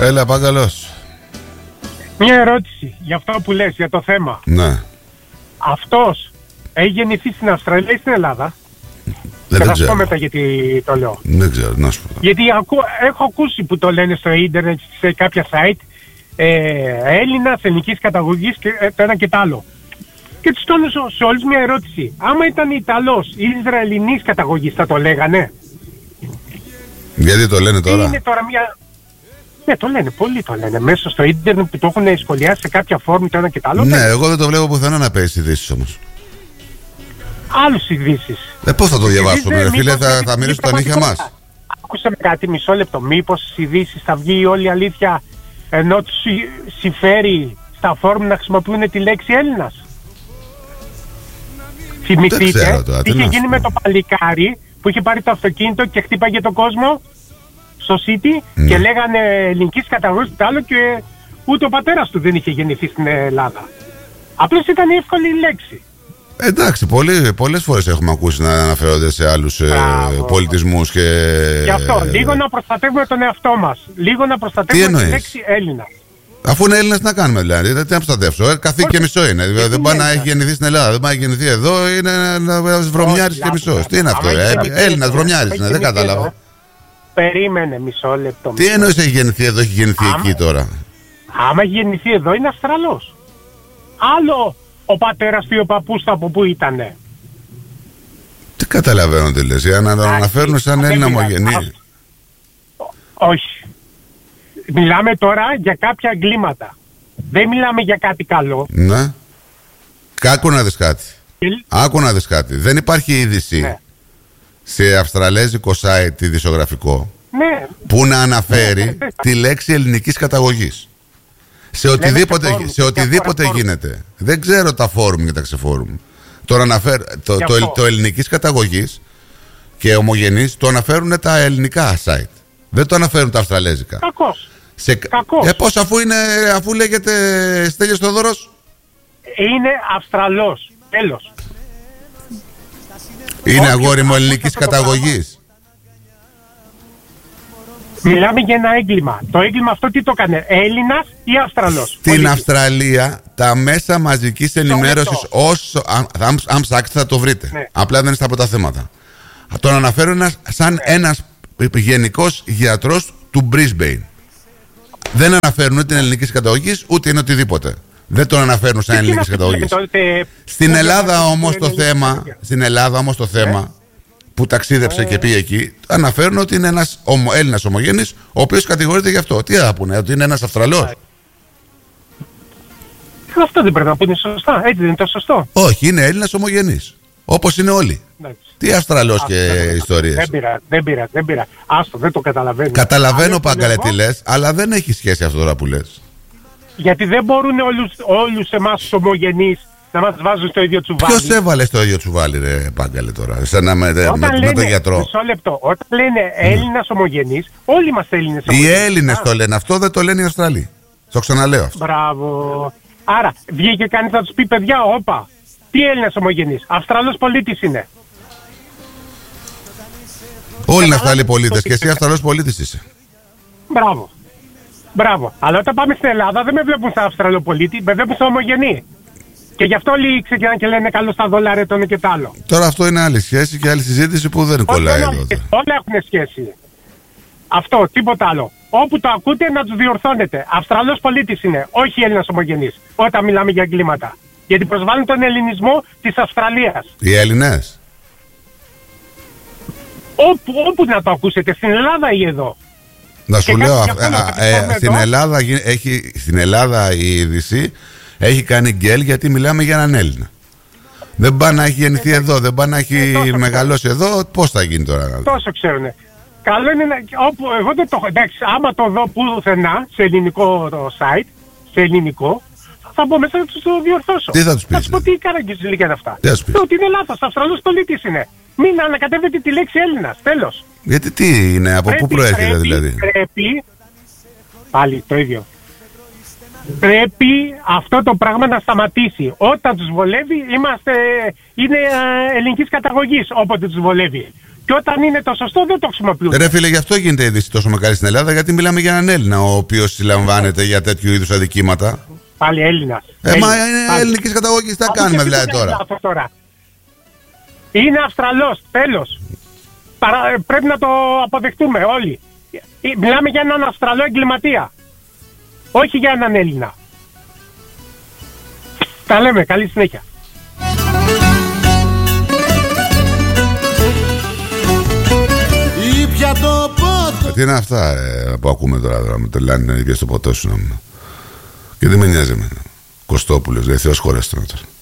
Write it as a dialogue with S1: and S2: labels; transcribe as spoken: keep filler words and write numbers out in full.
S1: Έλα, Πάγκαλος.
S2: Μια ερώτηση για αυτό που λες, για το θέμα.
S1: Ναι.
S2: Αυτός έχει γεννηθεί στην Αυστραλία ή στην Ελλάδα?
S1: Δεν,
S2: και
S1: δεν
S2: θα σου πω
S1: ξέρω.
S2: μετά γιατί το λέω.
S1: Δεν ξέρω, να σου πω.
S2: Γιατί ακού, έχω ακούσει που το λένε στο ίντερνετ, σε κάποια site, ε, Έλληνας, ελληνικής καταγωγής και ε, το ένα και το άλλο. Και τους κάνω σε, σε όλους μια ερώτηση. Άμα ήταν Ιταλός ή Ισραηλινής καταγωγής, θα το λέγανε?
S1: Γιατί το λένε τώρα?
S2: Είναι τώρα μια... Ναι, το λένε, πολλοί το λένε. Μέσα στο ίντερνετ που το έχουν σχολιάσει σε κάποια φόρμα το ένα και το άλλο.
S1: Ναι, εγώ δεν το βλέπω πουθενά να παίζει ειδήσεις όμως.
S2: Άλλους ειδήσεις.
S1: Ε, πώς θα το διαβάσουμε, ρε φίλε,
S2: μήπως
S1: θα,
S2: είναι
S1: θα μυρίσουν τα
S2: η
S1: νύχια μας.
S2: Ακούσαμε κάτι, μισό λεπτό. Μήπως στις ειδήσεις θα βγει όλη η αλήθεια, ενώ τους συμφέρει στα φόρουμ να χρησιμοποιούν τη λέξη Έλληνας? Θυμηθείτε τι είχε γίνει με το παλικάρι που είχε πάρει το αυτοκίνητο και χτύπαγε τον κόσμο στο City, ναι, και λέγανε ελληνικής καταγωγής το άλλο, και ούτε ο πατέρας του δεν είχε γεννηθεί στην Ελλάδα. Απλώς ήταν η εύκολη λέξη.
S1: Εντάξει, πολλοί, πολλές φορές έχουμε ακούσει να αναφέρονται σε άλλους ε, πολιτισμούς και...
S2: Γι' αυτό, λίγο να προστατεύουμε τον εαυτό μας. Λίγο να προστατεύουμε τη λέξη Έλληνα.
S1: Αφού είναι Έλληνας, να κάνουμε δηλαδή, τι να προστατεύσω, ε, καθή και μισό είναι. Δηλαδή, δεν πάει να έχει γεννηθεί στην Ελλάδα, δεν πάει να γεννηθεί εδώ, είναι ένας βρωμιάρης και μισός. Τι είναι αυτό, ε, Έλληνας βρωμιάρης είναι, δεν κατάλαβα.
S2: Περίμενε μισό λεπτό.
S1: Τι εννοείς έχει γεννηθεί εδώ, έχει γεννηθεί εκεί τώρα?
S2: Άμα έχει γεννηθεί εδώ είναι Αυστραλός. Άλλο ο πατέρας του ή ο παππούς του από πού ήτανε.
S1: Τι καταλαβαίνω τι λες, για να το αναφέρουν σαν Έλληνα ομογενή.
S2: Όχι. Μιλάμε τώρα για κάποια εγκλήματα. Δεν μιλάμε για κάτι καλό.
S1: Ναι. Άκου να δεις κάτι. Άκου να δεις κάτι. Δεν υπάρχει είδηση, ναι, σε αυστραλέζικο site ειδησιογραφικό, ναι, που να αναφέρει, ναι, τη λέξη ελληνικής καταγωγής. Σε οτιδήποτε, φόρουμ, σε οτιδήποτε γίνεται. Δεν ξέρω τα φόρουμ και τα ξεφόρουμ. Το, αναφέρ, το, το, το, το ελληνικής καταγωγής και ομογενής το αναφέρουν τα ελληνικά site. Δεν το αναφέρουν τα αυστραλέζικα.
S2: Κακός.
S1: Σε...
S2: Κακός.
S1: Ε, πώς, αφού, είναι, αφού λέγεται Στέλιος Θοδωρός?
S2: Είναι Αυστραλός. Τέλος.
S1: Είναι, όχι, αγόρι μου, ελληνικής καταγωγής.
S2: Μιλάμε για ένα έγκλημα. Το έγκλημα αυτό τι το έκανε, Έλληνας ή Αυστραλός?
S1: Στην
S2: Πολίτη.
S1: Αυστραλία τα μέσα μαζικής ενημέρωσης, όσο, αν, αν, αν ψάξετε θα το βρείτε, ναι, απλά δεν είναι στα πρώτα θέματα. Τον αναφέρουν σαν, ναι, ένας γενικός γιατρός του Brisbane. Δεν αναφέρουν ούτε την ελληνική καταγωγή ούτε είναι οτιδήποτε. Δεν τον αναφέρουν σαν ελληνική καταγωγή. Στην Ελλάδα όμως το θέμα, στην Ελλάδα όμως το θέμα που ταξίδεψε και πήγε εκεί, αναφέρουν ότι είναι ένας ομο, Έλληνας ομογενής, ο οποίος κατηγορείται γι' αυτό. Τι θα πούνε, ότι είναι ένας Αυστραλός?
S2: Αυτό δεν πρέπει να πούνε σωστά, έτσι δεν είναι το σωστό?
S1: Όχι, είναι Έλληνας ομογενής, όπως είναι όλοι.
S2: Εντάξει.
S1: Τι Αυστραλός και ιστορίες.
S2: Δεν πήρα, δεν πήρα, δεν πήρα. Άστο, δεν το καταλαβαίνω.
S1: Καταλαβαίνω, Πάγκαλε, τι λες, αλλά δεν έχει σχέση αυτό τώρα που λες.
S2: Γιατί δεν μπορούν όλους, όλους εμάς τους ομογενείς να μας βάζουν στο ίδιο τσουβάλι.
S1: Ποιος έβαλε στο ίδιο τσουβάλι, ρε Πάγκαλε, τώρα, σαν να με, με,
S2: λένε,
S1: με τον γιατρό?
S2: Μισό λεπτό. Όταν λένε Έλληνας ομογενείς, όλοι είμαστε Έλληνες ομογενείς.
S1: Οι Έλληνες το λένε αυτό, δεν το λένε οι Αυστραλοί. Το ξαναλέω αυτό.
S2: Μπράβο. Άρα, βγήκε κανείς να τους πει, παιδιά, όπα, τι Έλληνας ομογενείς? Αυστραλός πολίτης είναι.
S1: Όλοι είναι Αυστραλοί πολίτες και εσύ Αυστραλός πολίτης είσαι.
S2: Μπράβο. Μπράβο. Αλλά όταν πάμε στην Ελλάδα δεν με βλέπουν σαν Αυστραλό πολίτη, με βλέπουν σαν ομογενή. Και γι' αυτό όλοι ξεκινάνε και λένε καλό στα δολάρια το ένα και το άλλο.
S1: Τώρα αυτό είναι άλλη σχέση και άλλη συζήτηση που δεν κολλάει εδώ.
S2: Όλα έχουν σχέση. Αυτό, τίποτα άλλο. Όπου το ακούτε να τους διορθώνετε. Αυστραλός πολίτης είναι, όχι Έλληνας ομογενής. Όταν μιλάμε για εγκλήματα. Γιατί προσβάλλουν τον ελληνισμό της Αυστραλίας.
S1: Οι Έλληνες.
S2: Όπου, όπου να το ακούσετε, στην Ελλάδα ή εδώ.
S1: Να σου λέω, στην Ελλάδα, έχει, στην Ελλάδα η είδηση έχει κάνει γκέλ γιατί μιλάμε για έναν Έλληνα. Δεν πάει να έχει γεννηθεί ε, εδώ, δεν πάει να έχει ε, μεγαλώσει ξέρω. Εδώ, πώς θα γίνει τώρα?
S2: Τόσο ξέρουνε. Καλό είναι να, όπου, εγώ δεν το έχω, εντάξει, άμα το δω πουθενά σε ελληνικό το site, σε ελληνικό, θα μπω μέσα να τους το διορθώσω.
S1: Τι θα τους πεις?
S2: Θα τους πω τι καραγκιόζη λίγα αυτά.
S1: Τι θα τους πεις?
S2: Ότι είναι λάθος, Αυστραλός πολίτης είναι. Μην ανακατεύετε τη λέξη Έλληνας, τέλος.
S1: Γιατί τι είναι, από πρέπει, πού προέρχεται
S2: πρέπει,
S1: δηλαδή?
S2: Πρέπει, πάλι το ίδιο. Πρέπει αυτό το πράγμα να σταματήσει. Όταν τους βολεύει, είμαστε, είναι ελληνικής καταγωγής όποτε τους βολεύει. Και όταν είναι το σωστό δεν το χρησιμοποιούν.
S1: Ρε φίλε, γι' αυτό γίνεται η είδηση τόσο μεγάλη στην Ελλάδα, γιατί μιλάμε για έναν Έλληνα ο οποίος συλλαμβάνεται για τέτοιου είδους αδικήματα.
S2: Πάλι Έλληνας.
S1: Ε, Έλληνας. Μα είναι ελληνικής καταγωγής, τι θα κάνουμε δηλαδή τώρα.
S2: τώρα. Είναι Αυστραλός, τέλος. Παρα... Πρέπει να το αποδεχτούμε όλοι. Μιλάμε για έναν Αυστραλό εγκληματία. Όχι για έναν Έλληνα. Τα λέμε, καλή συνέχεια.
S1: Ε, τι είναι αυτά ε, που ακούμε τώρα, τώρα με το λένε να στο ποτό σου. Και δεν με νοιάζει εμένα. Κωστόπουλος, δεν θεός χωρέστο τώρα.